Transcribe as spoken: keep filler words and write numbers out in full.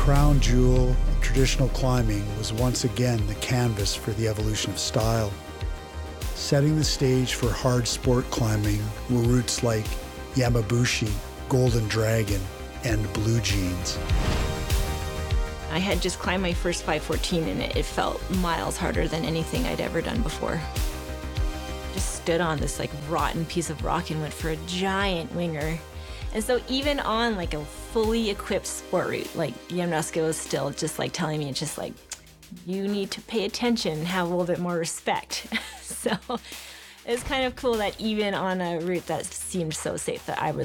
crown jewel of traditional climbing was once again the canvas for the evolution of style. Setting the stage for hard sport climbing were routes like Yamabushi, Golden Dragon, and Blue Jeans. I had just climbed my first five fourteen and it, it felt miles harder than anything I'd ever done before. Just stood on this like rotten piece of rock and went for a giant winger. And so even on like a fully equipped sport route, like Yamnuska was still just like telling me, it's just like, you need to pay attention and have a little bit more respect. So it's kind of cool that even on a route that seemed so safe that I was